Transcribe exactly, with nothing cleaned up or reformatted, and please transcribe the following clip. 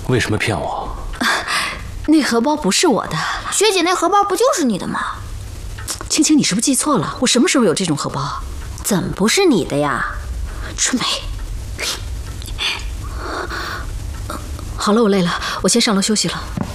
为什么骗我？ 那荷包不是我的， 学姐，那荷包不就是你的吗？ 青青，你是不是记错了？我什么时候有这种荷包？ 怎么不是你的呀？ 春梅，好了，我累了，我先上楼休息了。